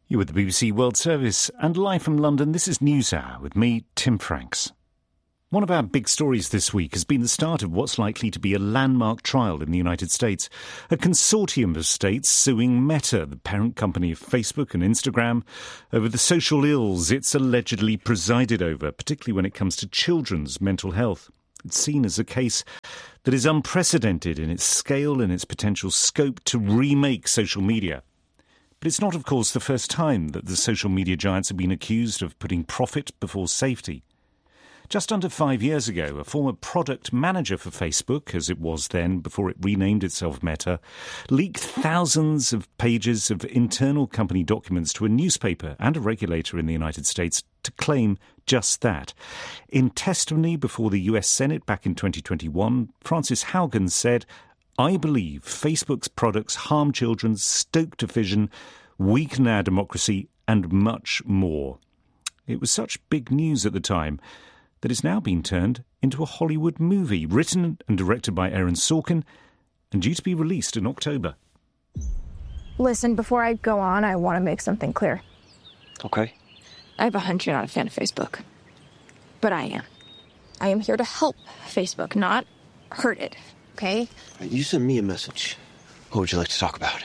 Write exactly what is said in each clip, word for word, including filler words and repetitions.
You're with the B B C World Service, and live from London, this is NewsHour with me, Tim Franks. One of our big stories this week has been the start of what's likely to be a landmark trial in the United States. A consortium of states suing Meta, the parent company of Facebook and Instagram, over the social ills it's allegedly presided over, particularly when it comes to children's mental health. It's seen as a case that is unprecedented in its scale and its potential scope to remake social media. But it's not, of course, the first time that the social media giants have been accused of putting profit before safety. Just under five years ago, a former product manager for Facebook, as it was then before it renamed itself Meta, leaked thousands of pages of internal company documents to a newspaper and a regulator in the United States to claim just that. In testimony before the U S Senate back in twenty twenty-one, Frances Haugen said, "I believe Facebook's products harm children, stoke division, weaken our democracy, and much more." It was such big news at the time that it's now been turned into a Hollywood movie, written and directed by Aaron Sorkin, and due to be released in October. Listen, before I go on, I want to make something clear. Okay. I have a hunch you're not a fan of Facebook. But I am. I am here to help Facebook, not hurt it, okay? You send me a message. What would you like to talk about?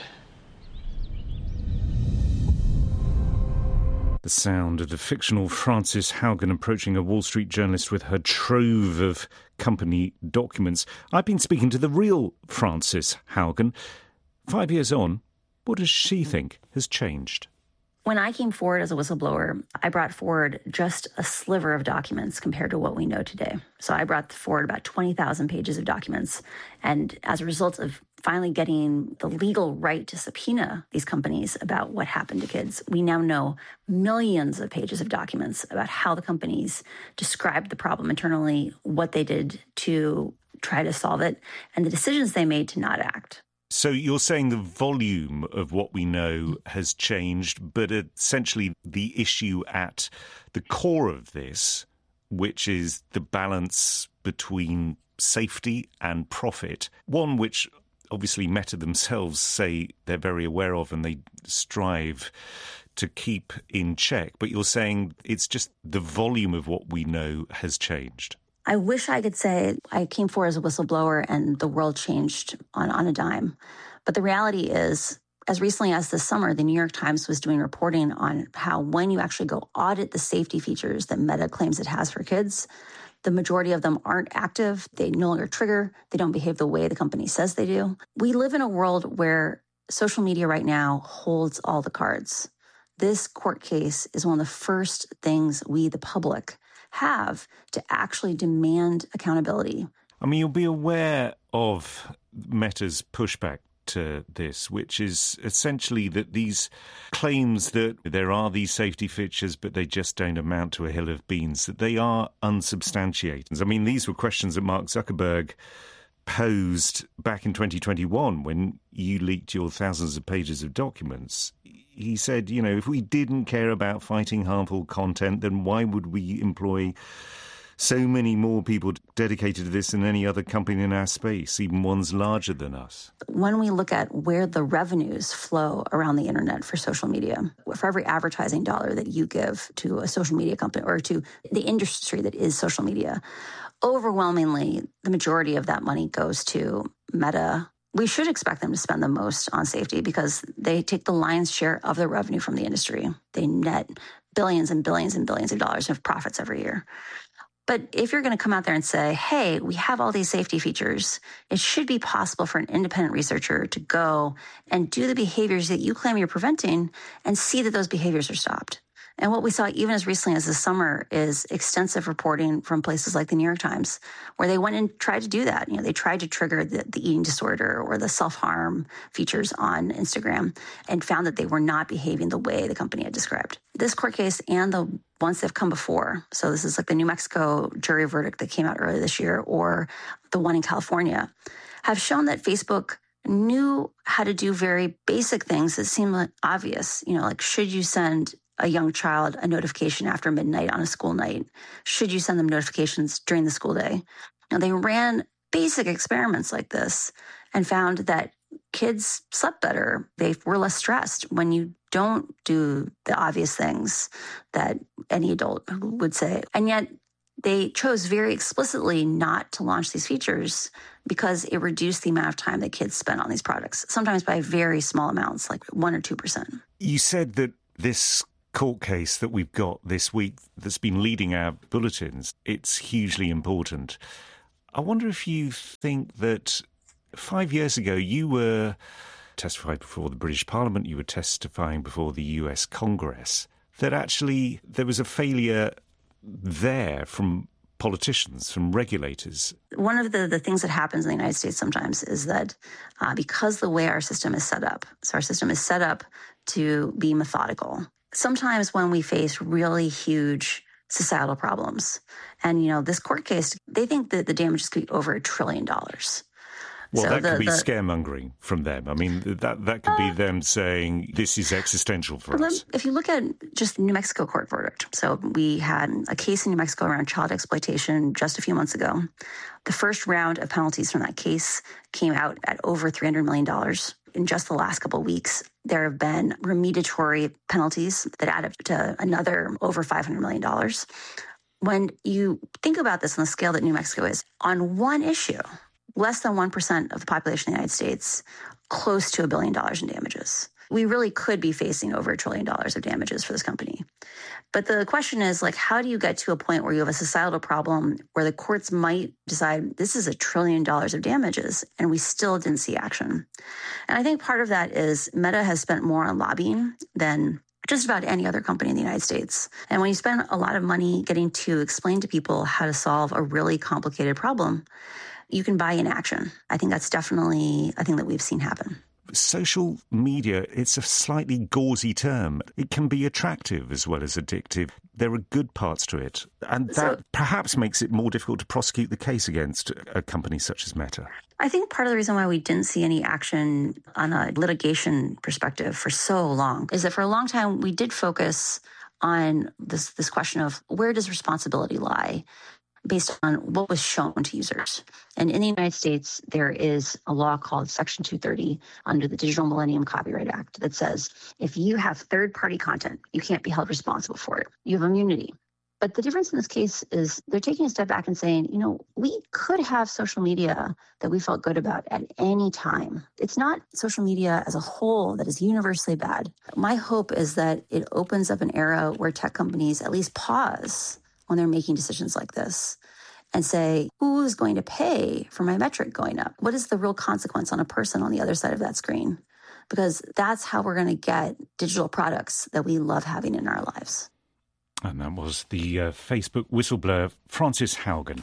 The sound of the fictional Frances Haugen approaching a Wall Street journalist with her trove of company documents. I've been speaking to the real Frances Haugen. Five years on, what does she think has changed? When I came forward as a whistleblower, I brought forward just a sliver of documents compared to what we know today. So I brought forward about twenty thousand pages of documents. And as a result of finally getting the legal right to subpoena these companies about what happened to kids, we now know millions of pages of documents about how the companies described the problem internally, what they did to try to solve it, and the decisions they made to not act. So you're saying the volume of what we know has changed, but essentially the issue at the core of this, which is the balance between safety and profit, one which obviously Meta themselves say they're very aware of and they strive to keep in check. But you're saying it's just the volume of what we know has changed. I wish I could say I came forward as a whistleblower and the world changed on, on a dime. But the reality is, as recently as this summer, the New York Times was doing reporting on how when you actually go audit the safety features that Meta claims it has for kids, the majority of them aren't active. They no longer trigger. They don't behave the way the company says they do. We live in a world where social media right now holds all the cards. This court case is one of the first things we, the public, have to actually demand accountability. I mean, you'll be aware of Meta's pushback to this, which is essentially that these claims that there are these safety features, but they just don't amount to a hill of beans, that they are unsubstantiated. I mean, these were questions that Mark Zuckerberg posed back in twenty twenty-one when you leaked your thousands of pages of documents. He said, you know, if we didn't care about fighting harmful content, then why would we employ so many more people dedicated to this than any other company in our space, even ones larger than us? When we look at where the revenues flow around the internet for social media, for every advertising dollar that you give to a social media company or to the industry that is social media, overwhelmingly, the majority of that money goes to Meta. We should expect them to spend the most on safety because they take the lion's share of the revenue from the industry. They net billions and billions and billions of dollars of profits every year. But if you're going to come out there and say, hey, we have all these safety features, it should be possible for an independent researcher to go and do the behaviors that you claim you're preventing and see that those behaviors are stopped. And what we saw even as recently as this summer is extensive reporting from places like the New York Times, where they went and tried to do that. You know, they tried to trigger the, the eating disorder or the self-harm features on Instagram and found that they were not behaving the way the company had described. This court case and the ones that have come before, so this is like the New Mexico jury verdict that came out earlier this year or the one in California, have shown that Facebook knew how to do very basic things that seem like obvious. You know, like should you send a young child a notification after midnight on a school night? Should you send them notifications during the school day? Now, they ran basic experiments like this and found that kids slept better. They were less stressed when you don't do the obvious things that any adult would say. And yet they chose very explicitly not to launch these features because it reduced the amount of time that kids spent on these products, sometimes by very small amounts, like one or two percent. You said that this court case that we've got this week that's been leading our bulletins, it's hugely important. I wonder if you think that five years ago you were testified before the British Parliament, you were testifying before the U S Congress, that actually there was a failure there from politicians, from regulators. One of the, the things that happens in the United States sometimes is that uh, because the way our system is set up, so our system is set up to be methodical. Sometimes when we face really huge societal problems, and, you know, this court case, they think that the damages could be over a trillion dollars. Well, so that the, could be the, scaremongering from them. I mean, that that could be them saying this is existential for us. If you look at just New Mexico court verdict, so we had a case in New Mexico around child exploitation just a few months ago. The first round of penalties from that case came out at over three hundred million dollars. In just the last couple of weeks, there have been remediatory penalties that add up to another over five hundred million dollars. When you think about this on the scale that New Mexico is, on one issue, less than one percent of the population of the United States, close to a billion dollars in damages. We really could be facing over a trillion dollars of damages for this company. But the question is, like, how do you get to a point where you have a societal problem where the courts might decide this is a trillion dollars of damages, and we still didn't see action? And I think part of that is Meta has spent more on lobbying than just about any other company in the United States. And when you spend a lot of money getting to explain to people how to solve a really complicated problem, you can buy inaction. I think that's definitely a thing that we've seen happen. Social media, it's a slightly gauzy term. It can be attractive as well as addictive. There are good parts to it. And that so, perhaps makes it more difficult to prosecute the case against a company such as Meta. I think part of the reason why we didn't see any action on a litigation perspective for so long is that for a long time we did focus on this, this question of where does responsibility lie based on what was shown to users. And in the United States, there is a law called Section two thirty under the Digital Millennium Copyright Act that says if you have third-party content, you can't be held responsible for it. You have immunity. But the difference in this case is they're taking a step back and saying, you know, we could have social media that we felt good about at any time. It's not social media as a whole that is universally bad. My hope is that it opens up an era where tech companies at least pause when they're making decisions like this and say, who is going to pay for my metric going up? What is the real consequence on a person on the other side of that screen? Because that's how we're going to get digital products that we love having in our lives. And that was the uh, Facebook whistleblower, Frances Haugen.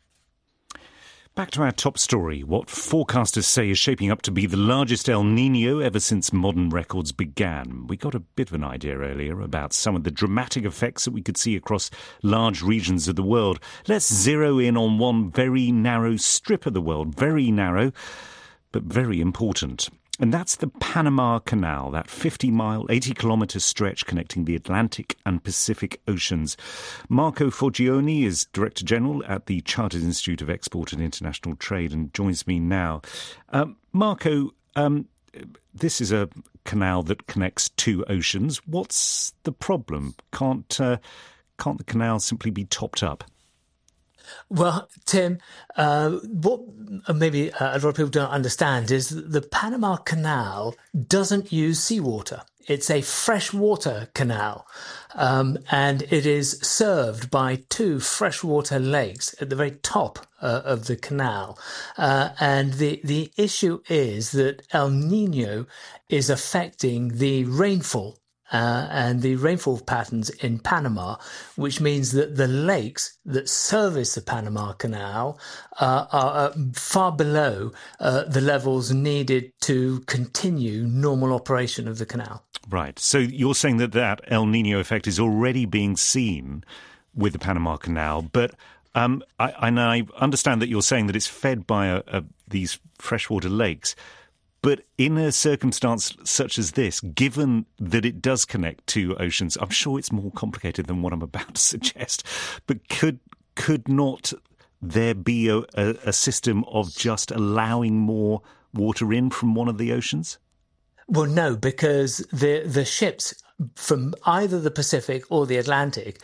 Back to our top story. What forecasters say is shaping up to be the largest El Niño ever since modern records began. We got a bit of an idea earlier about some of the dramatic effects that we could see across large regions of the world. Let's zero in on one very narrow strip of the world. Very narrow, but very important. And that's the Panama Canal, that fifty-mile, eighty-kilometre stretch connecting the Atlantic and Pacific Oceans. Marco Forgione is Director General at the Chartered Institute of Export and International Trade and joins me now. Um, Marco, um, this is a canal that connects two oceans. What's the problem? Can't, uh, can't the canal simply be topped up? Well, Tim, uh, what maybe uh, a lot of people don't understand is that the Panama Canal doesn't use seawater. It's a freshwater canal, um, and it is served by two freshwater lakes at the very top uh, of the canal. Uh, and the, the issue is that El Niño is affecting the rainfall Uh, and the rainfall patterns in Panama, which means that the lakes that service the Panama Canal uh, are uh, far below uh, the levels needed to continue normal operation of the canal. Right. So you're saying that that El Niño effect is already being seen with the Panama Canal, but um, I, and I understand that you're saying that it's fed by a, a, these freshwater lakes. But in a circumstance such as this, given that it does connect two oceans, I'm sure it's more complicated than what I'm about to suggest, but could could not there be a, a, a system of just allowing more water in from one of the oceans? Well, no, because the the ships from either the Pacific or the Atlantic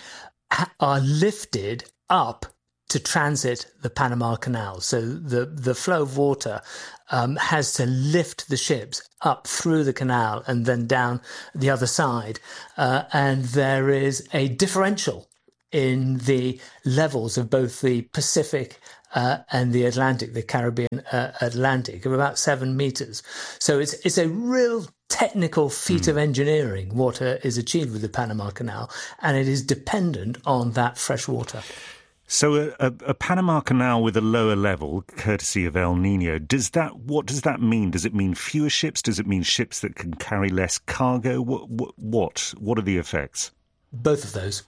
are lifted up to transit the Panama Canal. So the, the flow of water um, has to lift the ships up through the canal and then down the other side. Uh, and there is a differential in the levels of both the Pacific uh, and the Atlantic, the Caribbean uh, Atlantic, of about seven meters. So it's it's a real technical feat mm. of engineering what uh, is achieved with the Panama Canal, and it is dependent on that fresh water. So a, a, a Panama Canal with a lower level, courtesy of El Nino, does that what does that mean? Does it mean fewer ships? Does it mean ships that can carry less cargo? What what what, what are the effects? Both of those.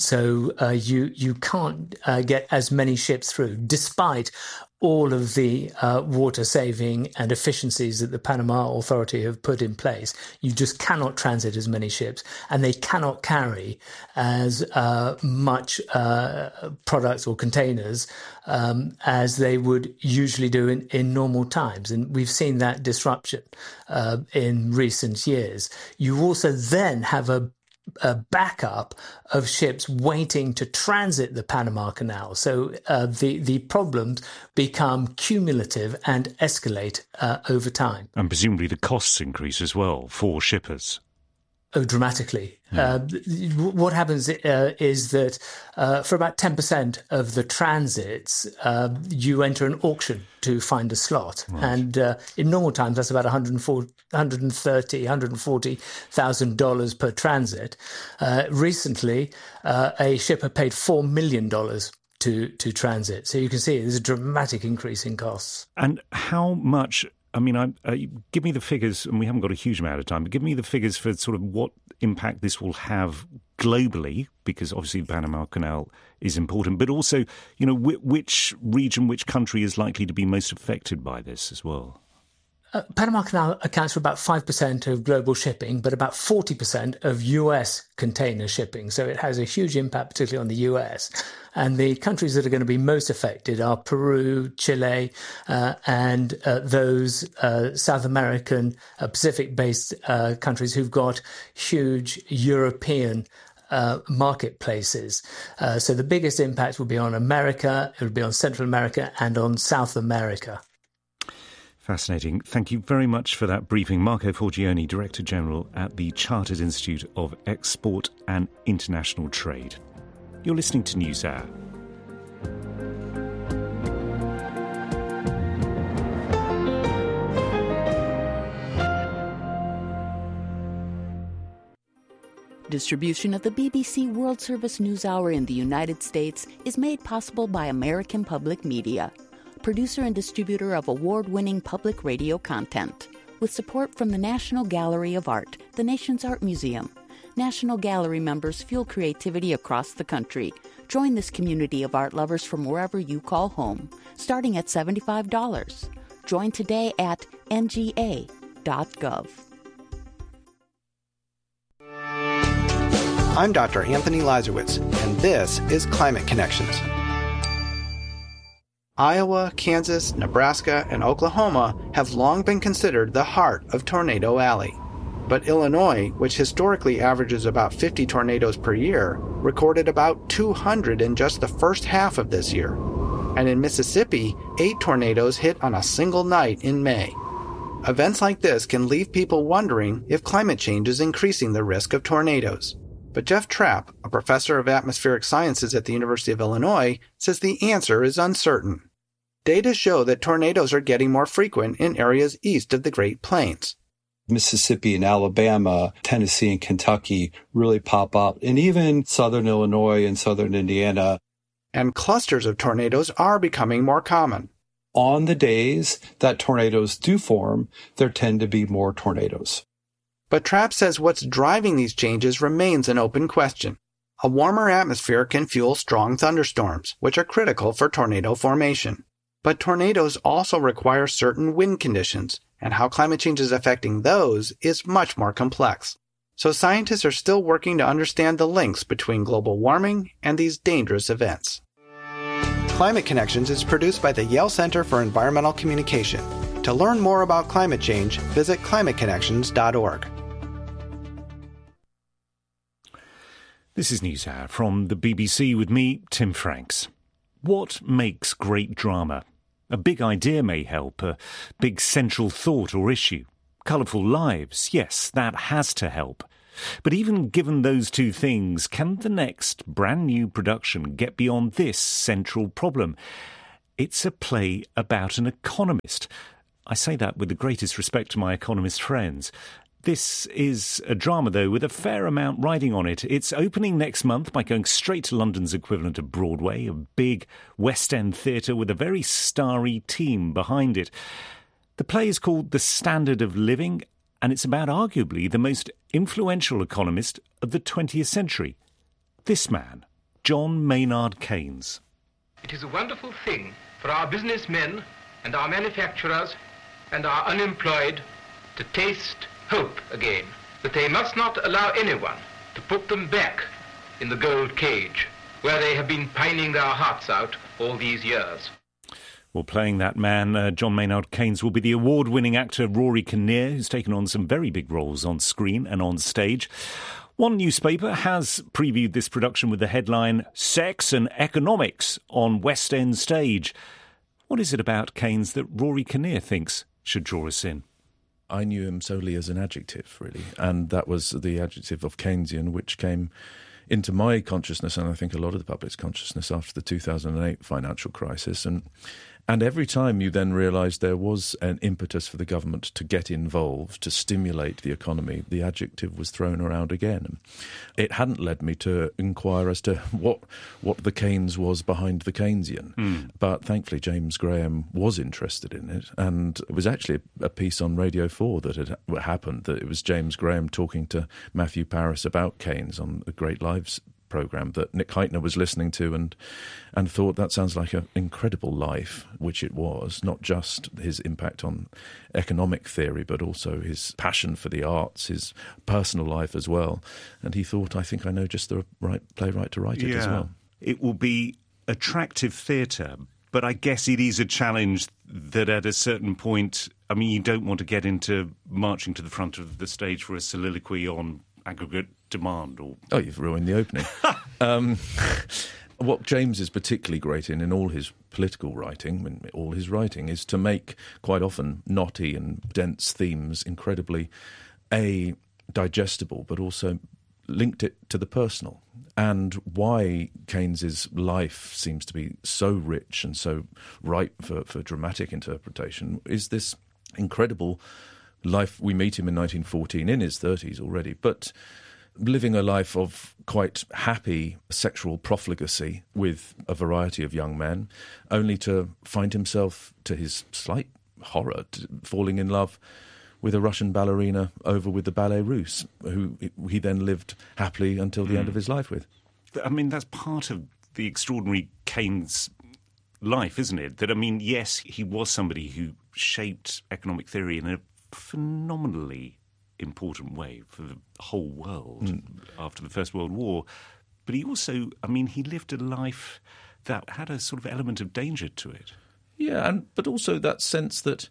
So uh, you you can't uh, get as many ships through, despite all of the uh, water saving and efficiencies that the Panama Authority have put in place. You just cannot transit as many ships, and they cannot carry as uh, much uh, products or containers um, as they would usually do in, in normal times. And we've seen that disruption uh, in recent years. You also then have a a backup of ships waiting to transit the Panama Canal. So uh, the, the problems become cumulative and escalate uh, over time. And presumably the costs increase as well for shippers. Oh, dramatically. Yeah. Uh, what happens uh, is that uh, for about ten percent of the transits, uh, you enter an auction to find a slot. Right. And uh, in normal times, that's about one hundred thirty thousand dollars, one hundred forty thousand dollars per transit. Uh, recently, uh, a shipper paid four million dollars to, to transit. So you can see there's a dramatic increase in costs. And how much... I mean, I, uh, give me the figures, and we haven't got a huge amount of time, but give me the figures for sort of what impact this will have globally, because obviously the Panama Canal is important, but also, you know, wh- which region, which country is likely to be most affected by this as well? Uh, Panama Canal accounts for about five percent of global shipping, but about forty percent of U S container shipping. So it has a huge impact, particularly on the U S. And the countries that are going to be most affected are Peru, Chile, uh, and uh, those uh, South American, uh, Pacific-based uh, countries who've got huge European Uh, marketplaces. Uh, so the biggest impact will be on America, it will be on Central America and on South America. Fascinating. Thank you very much for that briefing. Marco Forgione, Director General at the Chartered Institute of Export and International Trade. You're listening to NewsHour. Distribution of the B B C World Service NewsHour in the United States is made possible by American Public Media, producer and distributor of award-winning public radio content, with support from the National Gallery of Art, the nation's art museum. National Gallery members fuel creativity across the country. Join this community of art lovers from wherever you call home, starting at seventy-five dollars. Join today at N G A dot gov. I'm Doctor Anthony Lazarowitz, and this is Climate Connections. Iowa, Kansas, Nebraska, and Oklahoma have long been considered the heart of Tornado Alley. But Illinois, which historically averages about fifty tornadoes per year, recorded about two hundred in just the first half of this year. And in Mississippi, eight tornadoes hit on a single night in May. Events like this can leave people wondering if climate change is increasing the risk of tornadoes. But Jeff Trapp, a professor of atmospheric sciences at the University of Illinois, says the answer is uncertain. Data show that tornadoes are getting more frequent in areas east of the Great Plains. Mississippi and Alabama, Tennessee and Kentucky really pop up, and even southern Illinois and southern Indiana. And clusters of tornadoes are becoming more common. On the days that tornadoes do form, there tend to be more tornadoes. But Trapp says what's driving these changes remains an open question. A warmer atmosphere can fuel strong thunderstorms, which are critical for tornado formation. But tornadoes also require certain wind conditions, and how climate change is affecting those is much more complex. So scientists are still working to understand the links between global warming and these dangerous events. Climate Connections is produced by the Yale Center for Environmental Communication. To learn more about climate change, visit climate connections dot org. This is NewsHour from the B B C with me, Tim Franks. What makes great drama? A big idea may help, a big central thought or issue. Colourful lives, yes, that has to help. But even given those two things, can the next brand new production get beyond this central problem? It's a play about an economist. I say that with the greatest respect to my economist friends. This is a drama, though, with a fair amount riding on it. It's opening next month by going straight to London's equivalent of Broadway, a big West End theatre with a very starry team behind it. The play is called The Standard of Living, and it's about arguably the most influential economist of the twentieth century. This man, John Maynard Keynes. It is a wonderful thing for our businessmen and our manufacturers and our unemployed to taste hope again, that they must not allow anyone to put them back in the gold cage where they have been pining their hearts out all these years. Well, playing that man, uh, John Maynard Keynes, will be the award-winning actor Rory Kinnear, who's taken on some very big roles on screen and on stage. One newspaper has previewed this production with the headline, Sex and Economics on West End Stage. What is it about Keynes that Rory Kinnear thinks should draw us in? I knew him solely as an adjective, really, and that was the adjective of Keynesian, which came into my consciousness, and I think a lot of the public's consciousness, after the two thousand eight financial crisis. And and every time you then realised there was an impetus for the government to get involved, to stimulate the economy, the adjective was thrown around again. It hadn't led me to inquire as to what what the Keynes was behind the Keynesian. Mm. But thankfully James Graham was interested in it, and it was actually a piece on Radio four that had happened, that it was James Graham talking to Matthew Parris about Keynes on the Great Lives programme that Nick Heitner was listening to, and and thought that sounds like an incredible life, which it was, not just his impact on economic theory, but also his passion for the arts, his personal life as well. And he thought, I think I know just the right playwright to write it yeah. as well. It will be attractive theatre, but I guess it is a challenge that at a certain point, I mean, you don't want to get into marching to the front of the stage for a soliloquy on aggregate demand. Or oh, you've ruined the opening. um, what James is particularly great in, in all his political writing, in all his writing, is to make quite often knotty and dense themes incredibly, A, digestible, but also linked it to the personal. And why Keynes's life seems to be so rich and so ripe for, for dramatic interpretation is this incredible life. We meet him in nineteen fourteen, in his thirties already, but living a life of quite happy sexual profligacy with a variety of young men, only to find himself, to his slight horror, falling in love with a Russian ballerina over with the Ballet Russe, who he then lived happily until the mm. end of his life with. I mean, that's part of the extraordinary Keynes life, isn't it? That, I mean, yes, he was somebody who shaped economic theory in a phenomenally important way for the whole world mm. after the First World War. But he also, I mean, he lived a life that had a sort of element of danger to it. Yeah, and but also that sense that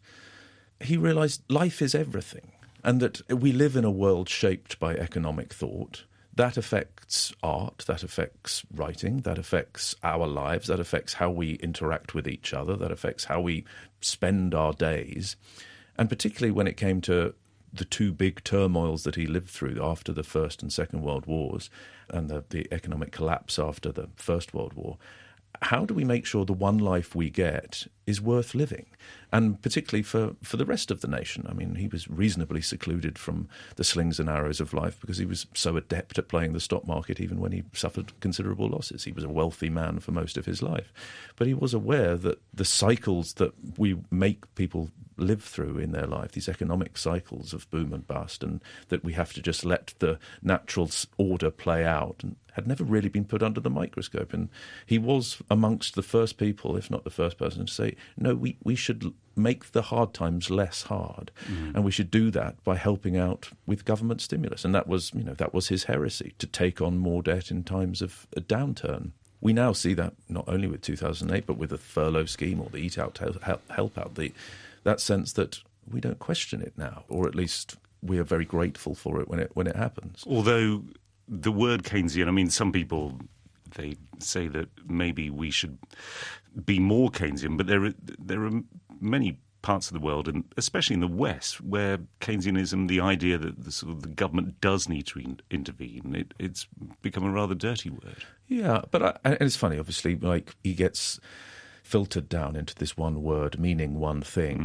he realised life is everything, and that we live in a world shaped by economic thought. That affects art, that affects writing, that affects our lives, that affects how we interact with each other, that affects how we spend our days. And particularly when it came to the two big turmoils that he lived through after the First and Second World Wars and the, the economic collapse after the First World War, how do we make sure the one life we get is worth living? And particularly for, for the rest of the nation. I mean, he was reasonably secluded from the slings and arrows of life because he was so adept at playing the stock market even when he suffered considerable losses. He was a wealthy man for most of his life. But he was aware that the cycles that we make people live through in their life, these economic cycles of boom and bust, and that we have to just let the natural order play out, and had never really been put under the microscope. And he was amongst the first people, if not the first person, to say, no, we, we should make the hard times less hard. Mm. And we should do that by helping out with government stimulus. And that was, you know, that was his heresy, to take on more debt in times of a downturn. We now see that not only with two thousand eight, but with the furlough scheme or the Eat Out, Help Out, the that sense that we don't question it now, or at least we are very grateful for it when it when it happens. Although the word Keynesian, I mean, some people, they say that maybe we should be more Keynesian, but there are, there are many parts of the world, and especially in the West, where Keynesianism, the idea that the, sort of the government does need to in, intervene, it, it's become a rather dirty word. Yeah, but I, and it's funny, obviously, like he gets filtered down into this one word meaning one thing.